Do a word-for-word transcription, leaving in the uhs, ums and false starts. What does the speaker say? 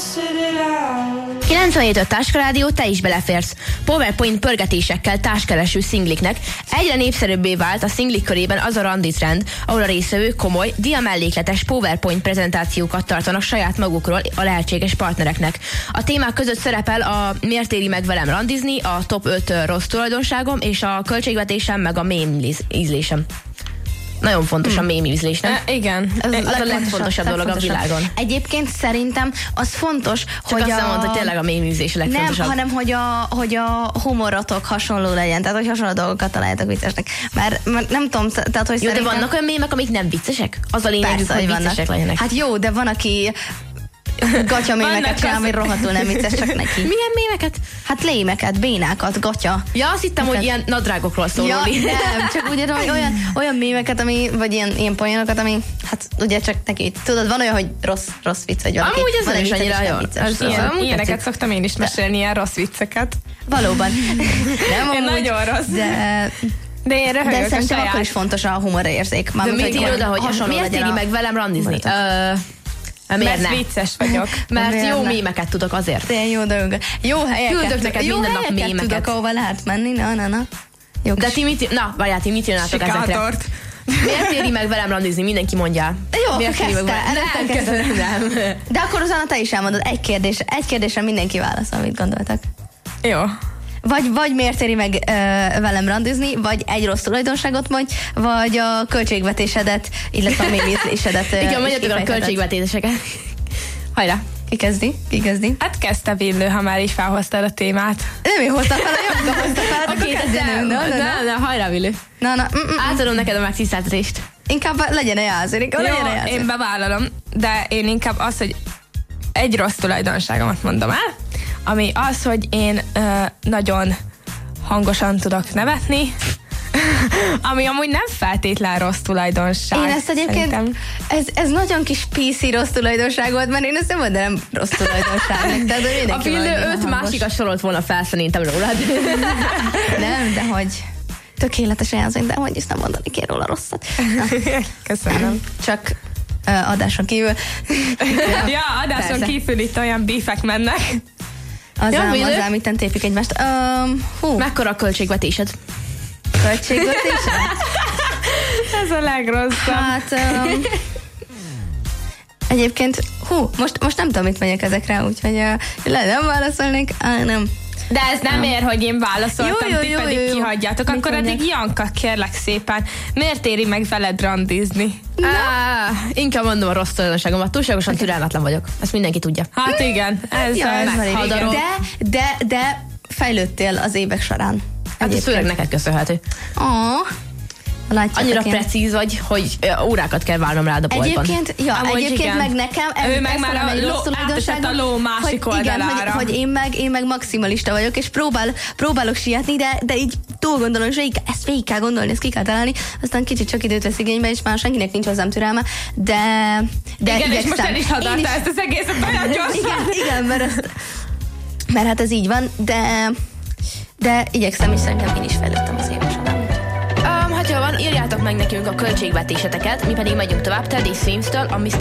kilencvenhét öt Táskarádió, te is beleférsz. PowerPoint pörgetésekkel társkereső szingliknek egyre népszerűbbé vált a szinglik körében az a randi trend, ahol a résztvevők komoly, diamellékletes PowerPoint prezentációkat tartanak saját magukról a lehetséges partnereknek. A témák között szerepel a miért éri meg velem randizni, a top öt rossz tulajdonságom és a költségvetésem meg a mém ízlésem. Nagyon fontos hmm. a mém ízlés, nem? E, igen. Ez az a legfontosabb dolog a világon. Egyébként szerintem az fontos, Csak hogy azt a... mondta, hogy tényleg a mém ízlés a legfontosabb. Nem, hanem hogy a, hogy a humorotok hasonló legyen, tehát hogy hasonló dolgokat találjátok viccesnek. Mert, mert nem tudom, tehát hogy jó, szerintem... de vannak olyan mémek, amik nem viccesek? Az a lényegük, hogy viccesek legyenek. Hát jó, de van, aki gatya mémeket csinál, ami rohadtul nem vicces, csak neki. Milyen mémeket? Hát lémeket, bénákat, gatya. Ja, azt hittem, hogy ilyen nadrágokról szóló. Ja, nem, csak úgy értem, hogy olyan, olyan mémeket, ami, vagy ilyen, ilyen poénokat, ami, hát ugye csak neki, tudod, van olyan, hogy rossz, rossz vicc, vagy valaki. Amúgy ez van nem is annyira jó. Ilyen, ilyeneket szoktam én is mesélni, ilyen rossz vicceket. Valóban. Nem amúgy, nagyon rossz. De... De én röhögök De szerintem saját. akkor is fontos a humorérzék. De mit írod, hogy miért éri meg velem randizni? Mert ne? vicces vagyok. Mert miért jó ne? mémeket tudok azért. Tényleg jó dolgok. Jó helyeket, Küldök neked jó minden nap helyeket mémeket. tudok, ahova lehet menni. Na, na, na. Jó, de ti mit, na, várjál, ti mit írnátok ezekre? Miért éri meg velem randizni? Mindenki mondja. Jó, miért éri meg velem? Nem, kezdtem, nem. De akkor utána te is elmondod. Egy kérdés, egy kérdésre mindenki válaszol, amit gondoltak. Jó. Vagy, vagy miért éri meg ö, velem randizni, vagy egy rossz tulajdonságot mondj, vagy a költségvetésedet, illetve a mémízlésedet. Igen, mondjatok a költségvetéseket. Hajrá! Ki kezdi? Ki kezdi? Hát kezdte Villő, ha már így felhoztad a témát. Nem én hoztam fel, a jobbra hoztam fel, akkor kezdjenünk. Na, na, na, na, hajrá, Villő. Na, na. Átadom neked a megtiszteltetést. Inkább legyen egy jászérik. Jó, én bevállalom, de én inkább az, hogy egy rossz tulajdonságomat mondom el, ami az, hogy én ö, nagyon hangosan tudok nevetni, ami amúgy nem feltétlen rossz tulajdonság. Én ezt egyébként, ez, ez nagyon kis pé cé rossz tulajdonság volt, mert én ezt nem mondanám rossz tulajdonságnak. Tehát, a Villő öt másikat sorolt volna fel szerintem rólad. Nem, de hogy tökéletes jelzőny, de hogy is nem mondani kér róla rosszat. Na. Köszönöm. Csak uh, adáson kívül. ja, ja, adáson persze. Kívül itt olyan bífek mennek. Azzal, ja, azzal mitten tépjük egymást. Um, hú. Mekkora a költségvetésed? Költségvetésed? Ez a legrosszabb. Hát... Um, egyébként, hú, most, most nem tudom, mit mondjak ezekre, úgyhogy uh, le nem válaszolnék, ah, nem. De ez nem um. ér, hogy én válaszoltam, jó, jó, ti jó, pedig jó, kihagyjátok. Mit akkor mondjak? Addig Janka, kérlek szépen, miért éri meg veled randizni? Ah, inkább mondom a rossz tulajdonságomat, túlságosan türelmetlen vagyok. Ezt mindenki tudja. Hát igen, ez, ja, ez meghadarom. De, de, de fejlődtél az évek során. Hát ez főleg neked köszönhető. Oh. Annyira precíz vagy, hogy órákat kell várnom rád a boltban. Egyébként, ja, egyébként igen. meg nekem ő meg már a, ló, a ló másik hogy igen, hogy, hogy én meg, én meg maximalista vagyok, és próbál, próbálok sietni, de, de így túl gondolom, és végig, ezt végig kell gondolni, ezt ki kell találni, aztán kicsit csak időt vesz igénybe, és már senkinek nincs hozzám türelme, de, de igen, igyekszem. És most el is hadarta ezt az egészet olyan gyorsan. Igen, igen, mert, ezt, mert hát ez így van, de, de igyekszem, és szerintem én is fejlődtem az éves során. Um, hát jól van, írjátok meg nekünk a költségvetéseteket, mi pedig megyünk tovább Teddy Swims-től, a miszter